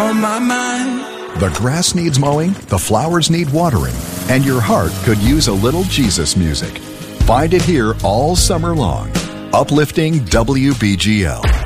on my mind. The grass needs mowing, the flowers need watering, and your heart could use a little Jesus music. Find it here all summer long. Uplifting WBGL.